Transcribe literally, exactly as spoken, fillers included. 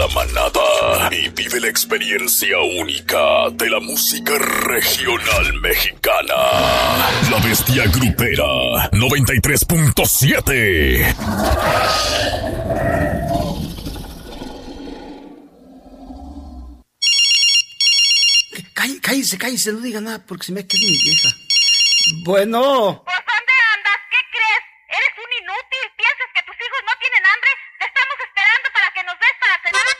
la manada y vive la experiencia única de la música regional mexicana. La Bestia Grupera noventa y tres punto siete. Cállese, cállese, no diga nada porque se me que es mi vieja. Bueno.